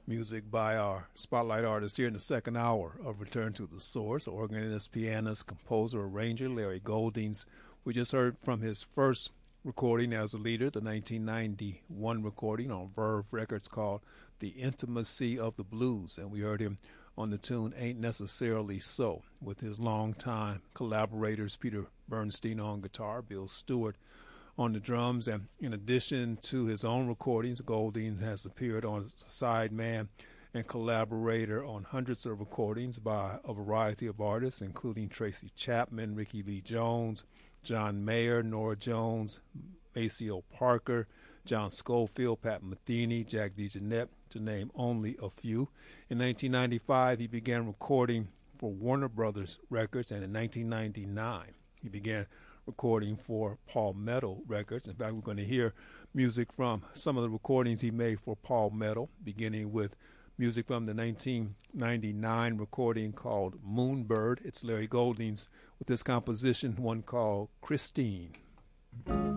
Music by our spotlight artist here in the second hour of Return to the Source, organist, pianist, composer, arranger Larry Goldings. We just heard from his first recording as a leader, the 1991 recording on Verve Records called The Intimacy of the Blues, and we heard him on the tune Ain't Necessarily So with his longtime collaborators Peter Bernstein on guitar, Bill Stewart on the drums, and in addition to his own recordings, Golding has appeared on as a sideman and collaborator on hundreds of recordings by a variety of artists, including Tracy Chapman, Ricky Lee Jones, John Mayer, Norah Jones, Maceo Parker, John Schofield, Pat Metheny, Jack DeJohnette, to name only a few. In 1995, he began recording for Warner Brothers Records, and in 1999, he began recording for Palmetto Records. In fact, we're going to hear music from some of the recordings he made for Palmetto, beginning with music from the 1999 recording called Moonbird. It's Larry Goldings with this composition, one called Christine.